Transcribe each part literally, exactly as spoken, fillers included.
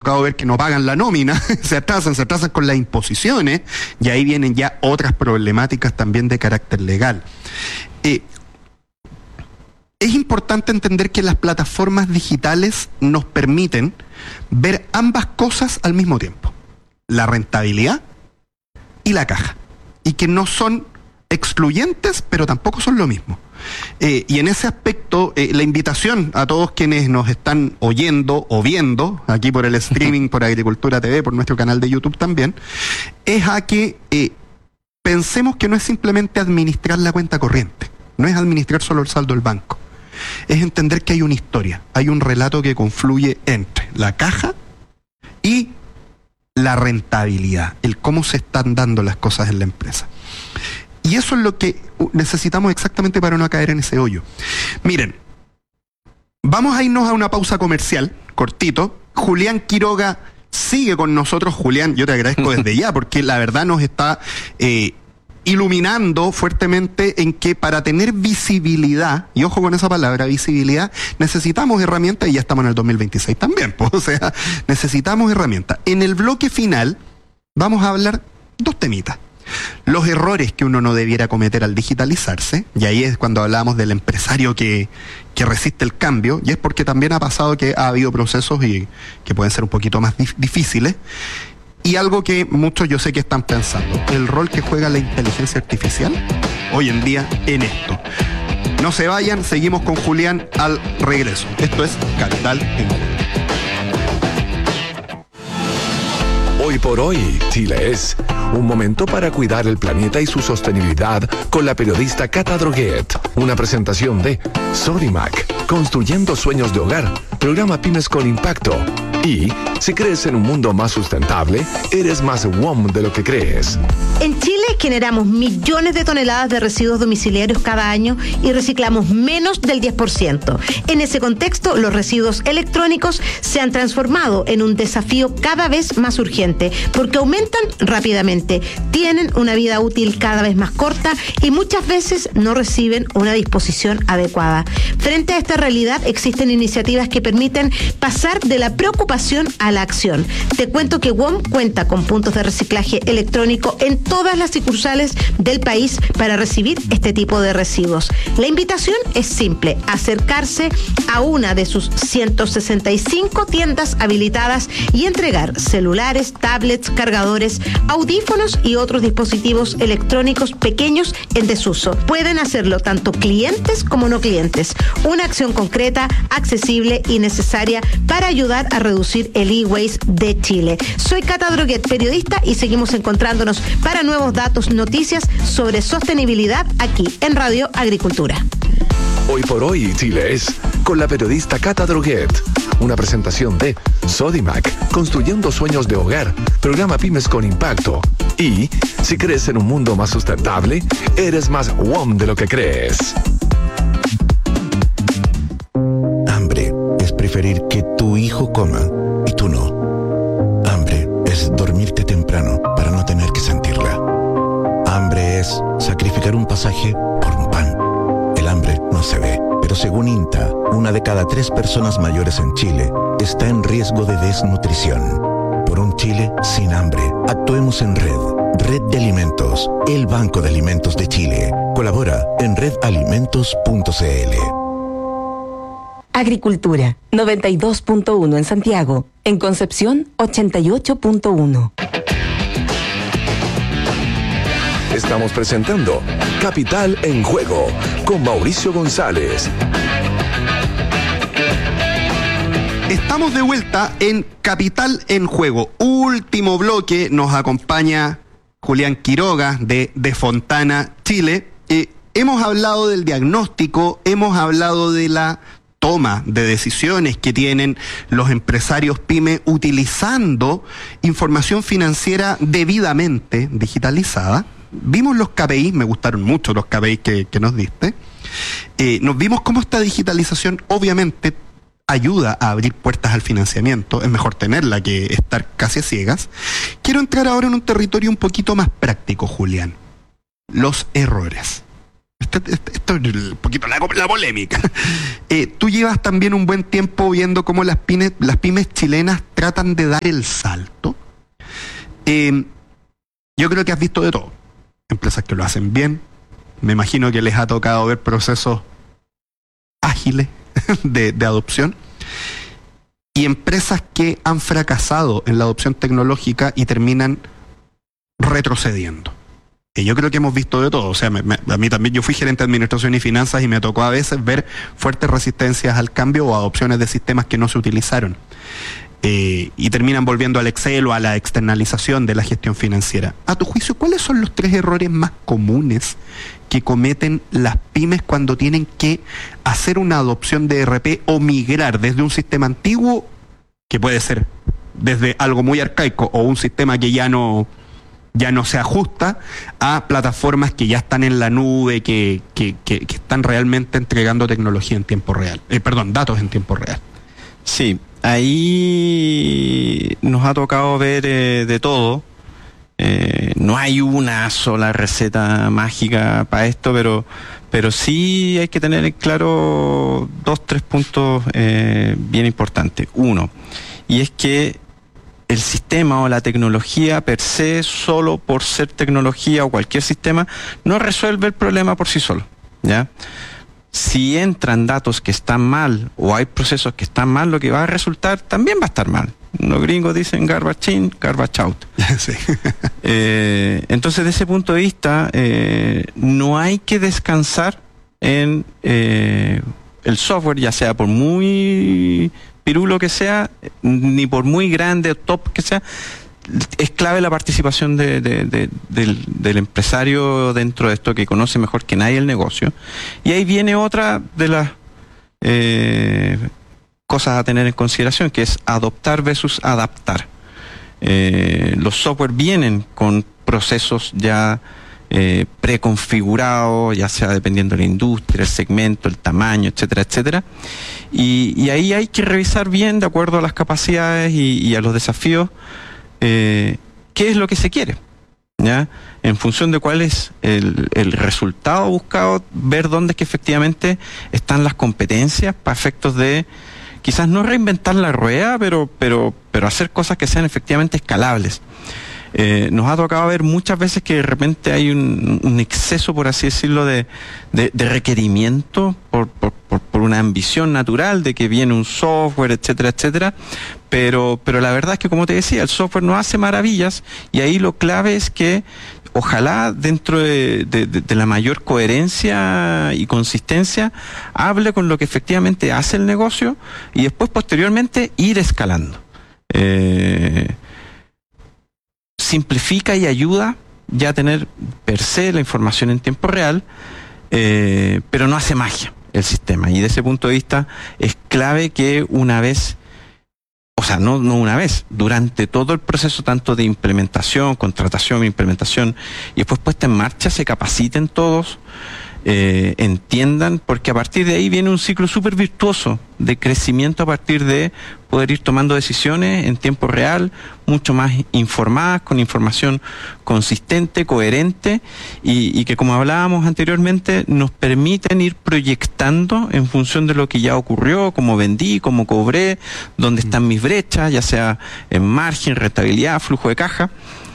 tocado ver que no pagan la nómina, se atrasan, se atrasan con las imposiciones, y ahí vienen ya otras problemáticas también de carácter legal. Eh, es importante entender que las plataformas digitales nos permiten ver ambas cosas al mismo tiempo, la rentabilidad y la caja, y que no son excluyentes, pero tampoco son lo mismo. Eh, y en ese aspecto, eh, la invitación a todos quienes nos están oyendo o viendo, aquí por el streaming, por Agricultura T V, por nuestro canal de YouTube también, es a que eh, pensemos que no es simplemente administrar la cuenta corriente, no es administrar solo el saldo del banco, es entender que hay una historia, hay un relato que confluye entre la caja y la rentabilidad, el cómo se están dando las cosas en la empresa. Y eso es lo que necesitamos exactamente para no caer en ese hoyo. Miren, vamos a irnos a una pausa comercial, cortito. Julián Quiroga sigue con nosotros. Julián, yo te agradezco desde ya, porque la verdad nos está eh, iluminando fuertemente en que para tener visibilidad, y ojo con esa palabra, visibilidad, necesitamos herramientas, y ya estamos en el dos mil veintiséis también, pues, o sea, necesitamos herramientas. En el bloque final vamos a hablar dos temitas. Los errores que uno no debiera cometer al digitalizarse, y ahí es cuando hablamos del empresario que, que resiste el cambio, y es porque también ha pasado que ha habido procesos y que pueden ser un poquito más dif- difíciles, y algo que muchos yo sé que están pensando, el rol que juega la inteligencia artificial hoy en día en esto. No se vayan, seguimos con Julián al regreso. Esto es Capital en Juego. Hoy por hoy, Chile es un momento para cuidar el planeta y su sostenibilidad con la periodista Cata Droguet. Una presentación de Sodimac, construyendo sueños de hogar, programa Pymes con Impacto. Y si crees en un mundo más sustentable, eres más W O M de lo que crees. En Chile generamos millones de toneladas de residuos domiciliarios cada año y reciclamos menos del diez por ciento. En ese contexto, los residuos electrónicos se han transformado en un desafío cada vez más urgente porque aumentan rápidamente, tienen una vida útil cada vez más corta y muchas veces no reciben una disposición adecuada. Frente a esta realidad, existen iniciativas que permiten pasar de la preocupación a la acción. Te cuento que W O M cuenta con puntos de reciclaje electrónico en todas las sucursales del país para recibir este tipo de residuos. La invitación es simple: acercarse a una de sus ciento sesenta y cinco tiendas habilitadas y entregar celulares, tablets, cargadores, audífonos y otros dispositivos electrónicos pequeños en desuso. Pueden hacerlo tanto clientes como no clientes. Una acción concreta, accesible y necesaria para ayudar a reducir el e-waste de Chile. Soy Cata Droguet, periodista, y seguimos encontrándonos para nuevos datos, noticias sobre sostenibilidad aquí en Radio Agricultura. Hoy por hoy, Chile es con la periodista Cata Droguet. Una presentación de Sodimac, construyendo sueños de hogar, programa Pymes con Impacto. Y si crees en un mundo más sustentable, eres más W O M de lo que crees. Hambre es preferir que tu hijo coma y tú no. Hambre es dormirte temprano para no tener que sentirla. Hambre es sacrificar un pasaje por un pan. El hambre no se ve, pero según INTA, una de cada tres personas mayores en Chile está en riesgo de desnutrición. Por un Chile sin hambre, actuemos en red. Red de Alimentos, el Banco de Alimentos de Chile. Colabora en red alimentos punto c l. Agricultura, noventa y dos punto uno en Santiago. En Concepción, ochenta y ocho punto uno. Estamos presentando Capital en Juego con Mauricio González. Estamos de vuelta en Capital en Juego. Último bloque, nos acompaña Julián Quiroga de, de Fontana, Chile. Eh, hemos hablado del diagnóstico, hemos hablado de la toma de decisiones que tienen los empresarios pyme utilizando información financiera debidamente digitalizada. Vimos los K P I, me gustaron mucho los K P I que, que nos diste. Eh, nos vimos cómo esta digitalización obviamente ayuda a abrir puertas al financiamiento. Es mejor tenerla que estar casi a ciegas. Quiero entrar ahora en un territorio un poquito más práctico, Julián. Los errores. Esto, esto, esto es un poquito la, la polémica. Eh, tú llevas también un buen tiempo viendo cómo las pymes, las pymes chilenas tratan de dar el salto. Eh, yo creo que has visto de todo. Empresas que lo hacen bien. Me imagino que les ha tocado ver procesos ágiles de, de adopción. Y empresas que han fracasado en la adopción tecnológica y terminan retrocediendo. Y yo creo que hemos visto de todo. O sea, me, me, a mí también, yo fui gerente de administración y finanzas y me tocó a veces ver fuertes resistencias al cambio o adopciones de sistemas que no se utilizaron. Eh, y terminan volviendo al Excel o a la externalización de la gestión financiera. A tu juicio, ¿cuáles son los tres errores más comunes que cometen las pymes cuando tienen que hacer una adopción de E R P o migrar desde un sistema antiguo, que puede ser desde algo muy arcaico o un sistema que ya no... ya no se ajusta a plataformas que ya están en la nube, que, que, que, que están realmente entregando tecnología en tiempo real, eh, perdón, datos en tiempo real? Sí, ahí nos ha tocado ver eh, de todo. Eh, no hay una sola receta mágica para esto, pero, pero sí hay que tener en claro dos, tres puntos eh, bien importantes. Uno, y es que el sistema o la tecnología per se, solo por ser tecnología o cualquier sistema, no resuelve el problema por sí solo, ¿ya? Si entran datos que están mal o hay procesos que están mal, lo que va a resultar también va a estar mal. Los gringos dicen garbage in, garbage out. Sí. eh, entonces, de ese punto de vista, eh, no hay que descansar en eh, el software, ya sea por muy pirulo que sea, ni por muy grande o top que sea. Es clave la participación de, de, de, del, del empresario dentro de esto, que conoce mejor que nadie el negocio. Y ahí viene otra de las eh, cosas a tener en consideración, que es adoptar versus adaptar. Eh, los software vienen con procesos ya eh, preconfigurados, ya sea dependiendo de la industria, el segmento, el tamaño, etcétera, etcétera. Y, y ahí hay que revisar bien, de acuerdo a las capacidades y, y a los desafíos, Eh, qué es lo que se quiere, ¿ya? En función de cuál es el, el resultado buscado, ver dónde es que efectivamente están las competencias para efectos de quizás no reinventar la rueda, pero, pero, pero hacer cosas que sean efectivamente escalables. Eh, nos ha tocado ver muchas veces que de repente hay un, un exceso, por así decirlo, de, de, de requerimiento por, por, por, por una ambición natural de que viene un software, etcétera, etcétera. Pero, pero la verdad es que, como te decía, el software no hace maravillas, y ahí lo clave es que ojalá dentro de, de, de la mayor coherencia y consistencia hable con lo que efectivamente hace el negocio y después posteriormente ir escalando. Eh, simplifica y ayuda ya a tener per se la información en tiempo real, eh, pero no hace magia el sistema. Y de ese punto de vista es clave que una vez, o sea, no, no una vez, durante todo el proceso tanto de implementación, contratación, implementación y después puesta en marcha, se capaciten todos, eh, entiendan, porque a partir de ahí viene un ciclo súper virtuoso de crecimiento a partir de poder ir tomando decisiones en tiempo real, mucho más informadas, con información consistente, coherente y, y que, como hablábamos anteriormente, nos permiten ir proyectando en función de lo que ya ocurrió, cómo vendí, cómo cobré, dónde están mis brechas, ya sea en margen, rentabilidad, flujo de caja,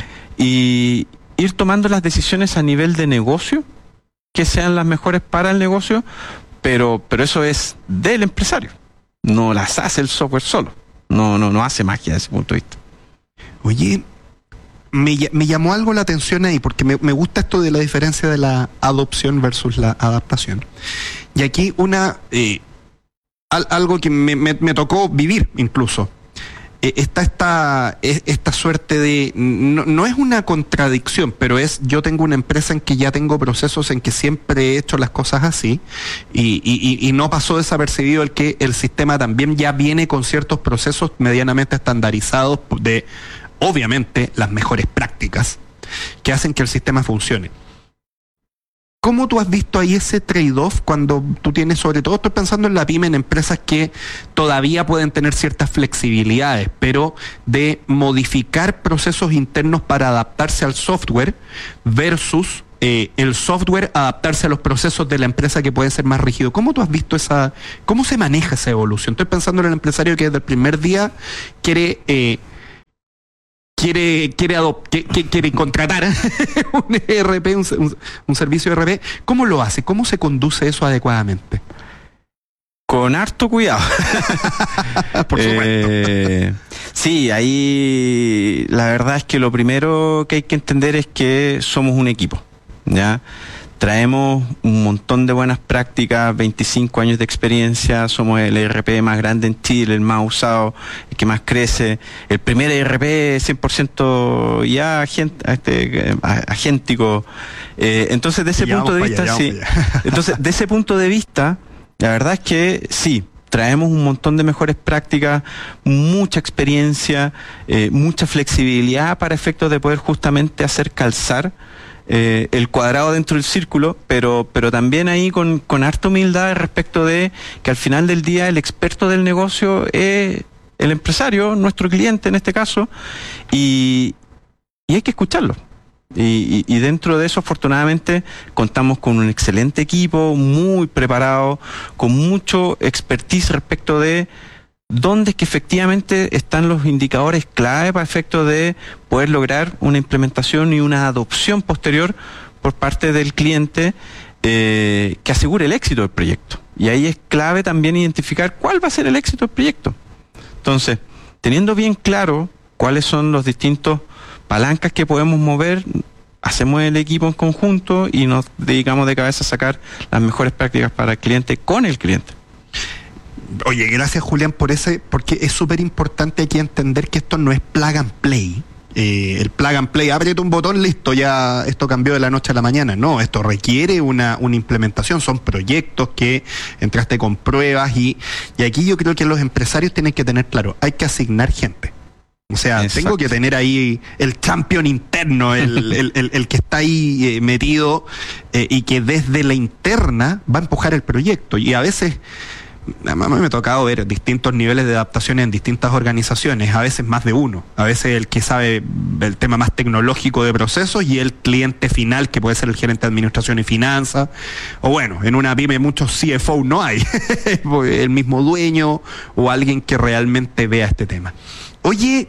y ir tomando las decisiones a nivel de negocio que sean las mejores para el negocio, pero, pero eso es del empresario. No las hace el software solo. No, no, no hace magia desde ese punto de vista. Oye, me, me llamó algo la atención ahí, porque me, me gusta esto de la diferencia de la adopción versus la adaptación. Y aquí una eh, al, algo que me, me, me tocó vivir incluso. Eh, está esta, esta suerte de, no, no es una contradicción, pero es, yo tengo una empresa en que ya tengo procesos en que siempre he hecho las cosas así, y, y, y no pasó desapercibido el que el sistema también ya viene con ciertos procesos medianamente estandarizados de, obviamente, las mejores prácticas que hacen que el sistema funcione. ¿Cómo tú has visto ahí ese trade-off cuando tú tienes, sobre todo estoy pensando en la pyme, en empresas que todavía pueden tener ciertas flexibilidades, pero de modificar procesos internos para adaptarse al software versus eh, el software adaptarse a los procesos de la empresa que pueden ser más rígidos. ¿Cómo tú has visto esa, cómo se maneja esa evolución? Estoy pensando en el empresario que desde el primer día quiere... Eh, quiere quiere, adop- quiere, quiere contratar un E R P, un, un, un servicio de E R P. ¿Cómo lo hace? ¿Cómo se conduce eso adecuadamente? Con harto cuidado. Por supuesto. Eh, sí, ahí la verdad es que lo primero que hay que entender es que somos un equipo, ¿ya? Traemos un montón de buenas prácticas, veinticinco años de experiencia, somos el E R P más grande en Chile, el más usado, el que más crece, el primer E R P cien por ciento ya agent, este, agéntico. Eh, entonces, de ese ya punto de vista, vista, allá, sí. Entonces, de ese punto de vista, la verdad es que sí, traemos un montón de mejores prácticas, mucha experiencia, eh, mucha flexibilidad para efectos de poder justamente hacer calzar Eh, el cuadrado dentro del círculo, pero pero también ahí con, con harta humildad respecto de que al final del día el experto del negocio es el empresario, nuestro cliente en este caso, y, y hay que escucharlo. Y, y, y dentro de eso, afortunadamente, contamos con un excelente equipo, muy preparado, con mucho expertise respecto de dónde es que efectivamente están los indicadores clave para efecto de poder lograr una implementación y una adopción posterior por parte del cliente eh, que asegure el éxito del proyecto. Y ahí es clave también identificar cuál va a ser el éxito del proyecto. Entonces, teniendo bien claro cuáles son los distintos palancas que podemos mover, hacemos el equipo en conjunto y nos dedicamos de cabeza a sacar las mejores prácticas para el cliente con el cliente. Oye, gracias Julián por ese, porque es súper importante aquí entender que esto no es plug and play. Eh, el plug and play, aprieta un botón, listo, ya esto cambió de la noche a la mañana. No, esto requiere una, una implementación, son proyectos que entraste con pruebas y, y aquí yo creo que los empresarios tienen que tener claro, hay que asignar gente. O sea, Exacto. tengo que tener ahí el champion interno, el, el, el, el que está ahí eh, metido eh, y que desde la interna va a empujar el proyecto. Y a veces... A mí me ha tocado ver distintos niveles de adaptaciones en distintas organizaciones, a veces más de uno, a veces el que sabe el tema más tecnológico de procesos y el cliente final, que puede ser el gerente de administración y finanzas, o bueno, en una pyme muchos C F O no hay, el mismo dueño o alguien que realmente vea este tema. Oye,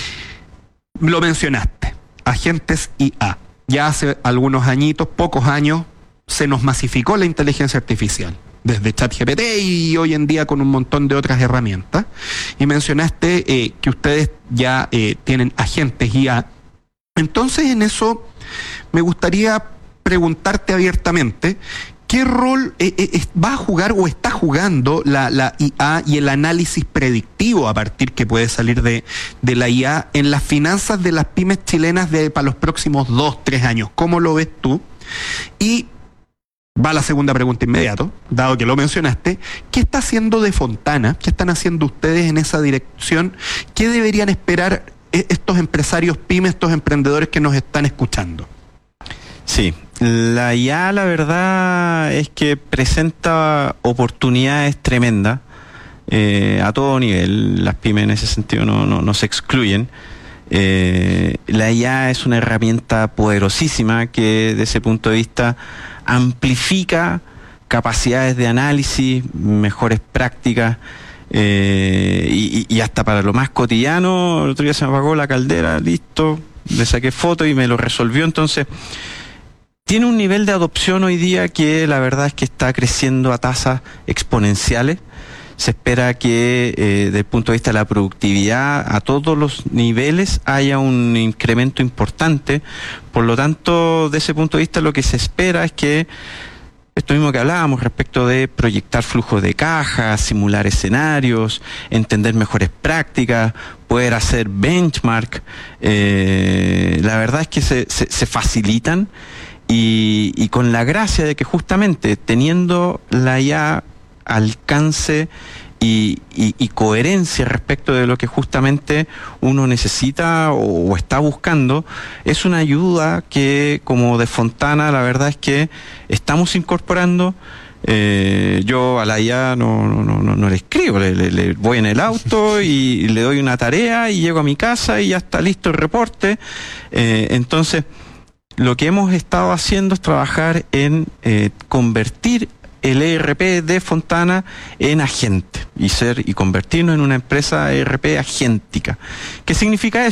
lo mencionaste, agentes I A, ya hace algunos añitos, pocos años, se nos masificó la inteligencia artificial. Desde ChatGPT y hoy en día con un montón de otras herramientas. Y mencionaste eh, que ustedes ya eh, tienen agentes I A. Entonces, en eso me gustaría preguntarte abiertamente, ¿qué rol eh, eh, va a jugar o está jugando la, la I A y el análisis predictivo a partir que puede salir de, de la I A en las finanzas de las pymes chilenas de, para los próximos dos, tres años? ¿Cómo lo ves tú? Y va la segunda pregunta inmediato, dado que lo mencionaste. ¿Qué está haciendo De Fontana? ¿Qué están haciendo ustedes en esa dirección? ¿Qué deberían esperar estos empresarios pymes, estos emprendedores que nos están escuchando? Sí, la I A, la verdad es que presenta oportunidades tremendas eh, a todo nivel. Las pymes en ese sentido no, no, no se excluyen. Eh, la I A es una herramienta poderosísima que desde ese punto de vista amplifica capacidades de análisis, mejores prácticas eh, y, y hasta para lo más cotidiano. El otro día se me apagó la caldera, listo, le saqué foto y me lo resolvió. Entonces tiene un nivel de adopción hoy día que la verdad es que está creciendo a tasas exponenciales. Se espera que eh, desde el punto de vista de la productividad a todos los niveles haya un incremento importante. Por lo tanto, de ese punto de vista lo que se espera es que esto mismo que hablábamos respecto de proyectar flujos de caja, simular escenarios, entender mejores prácticas, poder hacer benchmark, eh, la verdad es que se, se, se facilitan y, y con la gracia de que justamente teniendo la I A alcance y, y, y coherencia respecto de lo que justamente uno necesita o, o está buscando, es una ayuda que como De Fontana la verdad es que estamos incorporando. Eh, yo a la I A no, no, no, no le escribo, le, le, le voy en el auto y le doy una tarea y llego a mi casa y ya está listo el reporte. Eh, entonces lo que hemos estado haciendo es trabajar en eh, convertir el E R P de Fontana en agente y ser y convertirnos en una empresa E R P agéntica. ¿Qué significa eso?